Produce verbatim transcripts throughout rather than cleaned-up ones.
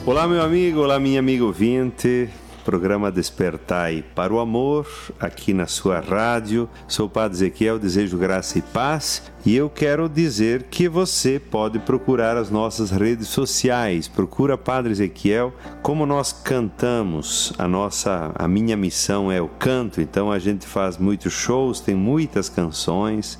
Olá, meu amigo, olá, minha amiga ouvinte. Programa Despertai para o Amor, aqui na sua rádio. Sou o Padre Ezequiel, desejo graça e paz. E eu quero dizer que você pode procurar as nossas redes sociais. Procura Padre Ezequiel. Como nós cantamos, a nossa, a minha missão é o canto. Então a gente faz muitos shows, tem muitas canções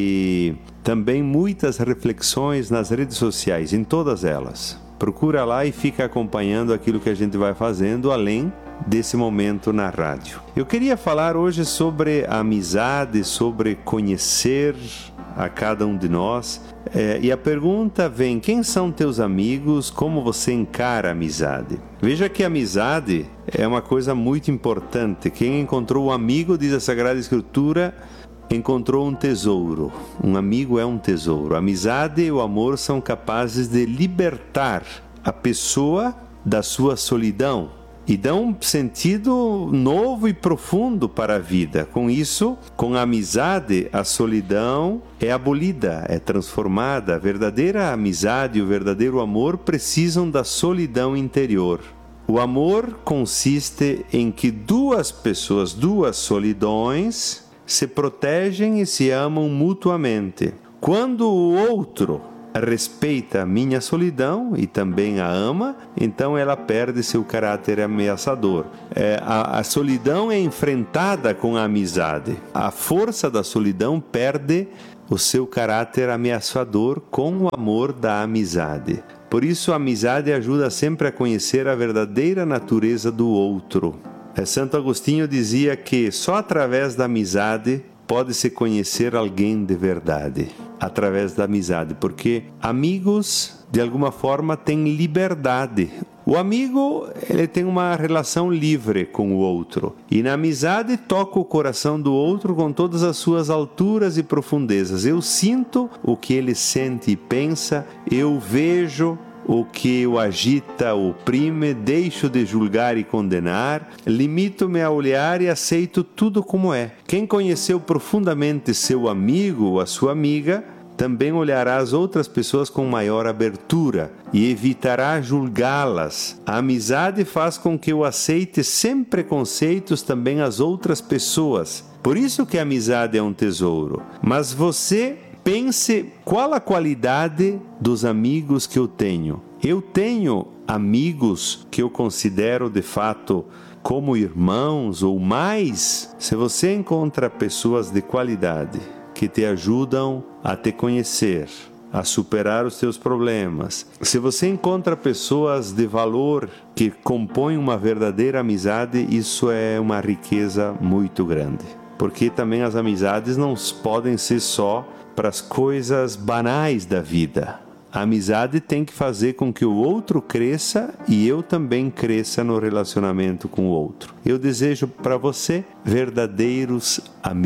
e também muitas reflexões nas redes sociais, em todas elas. Procura lá e fica acompanhando aquilo que a gente vai fazendo, além desse momento na rádio. Eu queria falar hoje sobre a amizade, sobre conhecer a cada um de nós. É, e a pergunta vem: quem são teus amigos? Como você encara a amizade? Veja que a amizade é uma coisa muito importante. Quem encontrou um amigo, diz a Sagrada Escritura, encontrou um tesouro. Um amigo é um tesouro. A amizade e o amor são capazes de libertar a pessoa da sua solidão e dão um sentido novo e profundo para a vida. Com isso, com a amizade, a solidão é abolida, é transformada. A verdadeira amizade e o verdadeiro amor precisam da solidão interior. O amor consiste em que duas pessoas, duas solidões, se protegem e se amam mutuamente. Quando o outro respeita a minha solidão e também a ama, então ela perde seu caráter ameaçador. É, a, a solidão é enfrentada com a amizade. A força da solidão perde o seu caráter ameaçador com o amor da amizade. Por isso, a amizade ajuda sempre a conhecer a verdadeira natureza do outro. Santo Agostinho dizia que só através da amizade pode-se conhecer alguém de verdade. Através da amizade, porque amigos, de alguma forma, têm liberdade. O amigo, ele tem uma relação livre com o outro. E na amizade toca o coração do outro com todas as suas alturas e profundezas. Eu sinto o que ele sente e pensa, eu vejo o que o agita, o oprime, deixo de julgar e condenar, limito-me a olhar e aceito tudo como é. Quem conheceu profundamente seu amigo ou a sua amiga, também olhará as outras pessoas com maior abertura e evitará julgá-las. A amizade faz com que eu aceite sem preconceitos também as outras pessoas. Por isso que a amizade é um tesouro. Mas você pense qual a qualidade dos amigos que eu tenho. Eu tenho amigos que eu considero de fato como irmãos ou mais. Se você encontra pessoas de qualidade que te ajudam a te conhecer, a superar os teus problemas, se você encontra pessoas de valor que compõem uma verdadeira amizade, isso é uma riqueza muito grande. Porque também as amizades não podem ser só para as coisas banais da vida. A amizade tem que fazer com que o outro cresça e eu também cresça no relacionamento com o outro. Eu desejo para você verdadeiros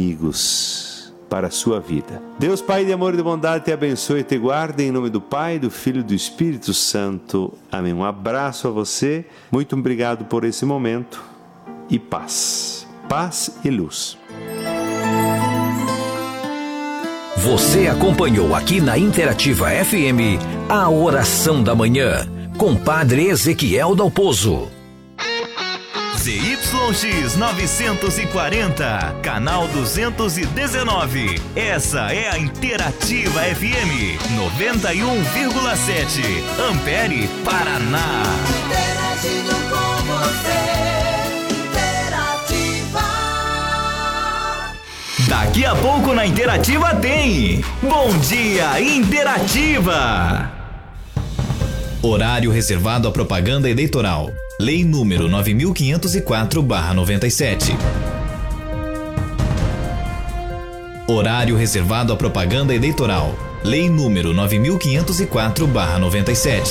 amigos para a sua vida. Deus Pai de amor e de bondade te abençoe e te guarde em nome do Pai, do Filho e do Espírito Santo. Amém. Um abraço a você. Muito obrigado por esse momento e paz. Paz e luz. Você acompanhou aqui na Interativa F M a Oração da Manhã, com Padre Ezequiel Dalpozo. Z Y X novecentos e quarenta, canal duzentos e dezenove. Essa é a Interativa F M noventa e um vírgula sete, Ampere, Paraná. Interagindo com você, Interativa. Daqui a pouco na Interativa tem Bom Dia Interativa. Horário reservado à propaganda eleitoral. Lei número nove mil quinhentos e quatro barra noventa e sete. Horário reservado à propaganda eleitoral. Lei número nove mil quinhentos e quatro barra noventa e sete.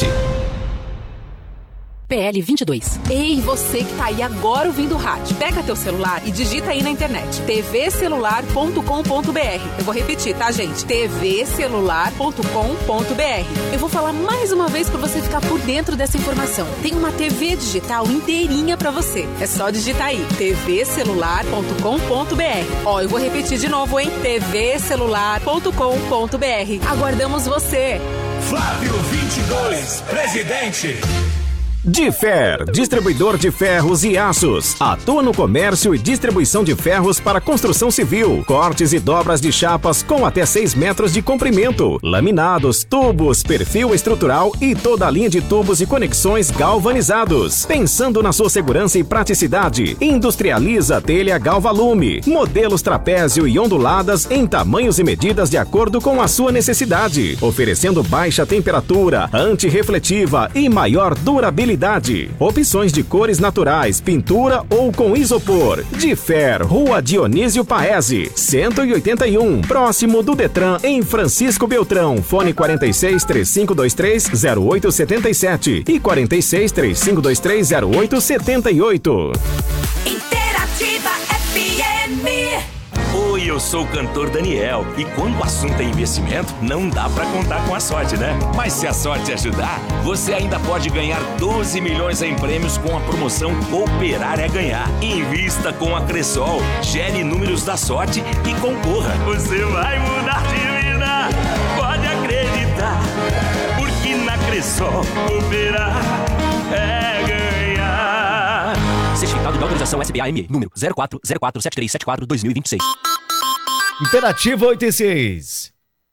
P L vinte e dois. Ei, você que tá aí agora ouvindo o rádio, pega teu celular e digita aí na internet t v celular ponto com ponto b r. Eu vou repetir, tá, gente? t v celular ponto com ponto b r. Eu vou falar mais uma vez para você ficar por dentro dessa informação. Tem uma T V digital inteirinha para você. É só digitar aí t v celular ponto com ponto b r. Ó, eu vou repetir de novo, hein? t v celular ponto com ponto b r. Aguardamos você. Flávio vinte e dois, presidente. Difer, distribuidor de ferros e aços. Atua no comércio e distribuição de ferros para construção civil, cortes e dobras de chapas com até seis metros de comprimento, laminados, tubos, perfil estrutural e toda a linha de tubos e conexões galvanizados. Pensando na sua segurança e praticidade, industrializa telha Galvalume, modelos trapézio e onduladas em tamanhos e medidas de acordo com a sua necessidade, oferecendo baixa temperatura, antirrefletiva e maior durabilidade. Opções de cores naturais, pintura ou com isopor. Difer, Rua Dionísio Paese, cento e oitenta e um, próximo do Detran, em Francisco Beltrão. Fone quarenta e seis, três cinco dois três, zero oito sete sete e quarenta e seis, três cinco dois três, zero oito sete oito. Interativa F M. Oi, eu sou o cantor Daniel e quando o assunto é investimento, não dá pra contar com a sorte, né? Mas se a sorte ajudar, você ainda pode ganhar doze milhões em prêmios com a promoção Cooperar é Ganhar. Invista com a Cressol, gere números da sorte e concorra. Você vai mudar de vida, pode acreditar, porque na Cressol Cooperar é ganhar. Certificado de autorização S B A M E, número zero quatro zero quatro sete três sete quatro dois mil e vinte e seis. Interativa oitenta e seis.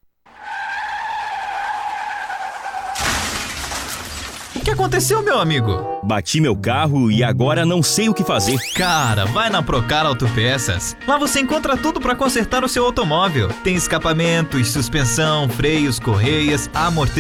O que aconteceu, meu amigo? Bati meu carro e agora não sei o que fazer. Cara, vai na Procar Autopeças. Lá você encontra tudo para consertar o seu automóvel. Tem escapamentos, suspensão, freios, correias, amortecedores.